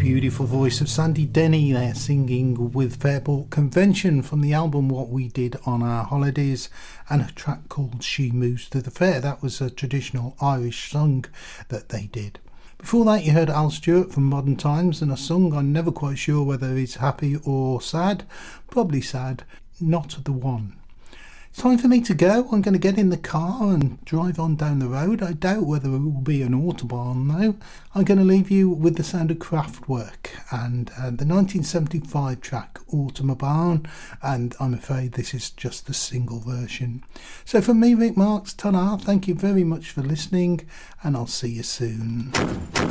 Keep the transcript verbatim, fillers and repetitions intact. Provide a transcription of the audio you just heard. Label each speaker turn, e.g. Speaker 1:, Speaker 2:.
Speaker 1: beautiful voice of Sandy Denny there singing with Fairport Convention from the album What We Did on Our Holidays, and a track called She Moves to the Fair. That was a traditional Irish song that they did. Before that you heard Al Stewart from Modern Times and a song I'm never quite sure whether it's happy or sad. Probably sad. Not the One. It's time for me to go. I'm going to get in the car and drive on down the road. I doubt whether it will be an Autobahn though. I'm going to leave you with the sound of Kraftwerk and uh, the nineteen seventy-five track Autobahn, and I'm afraid this is just the single version. So from me, Rick Marks, ta-ra, thank you very much for listening, and I'll see you soon.